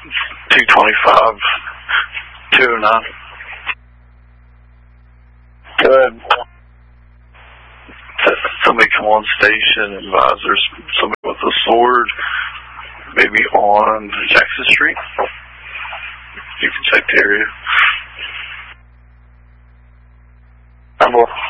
225, 209. Go ahead. Somebody come on station, advise there's somebody with a sword, maybe on Jackson Street. You can check the area.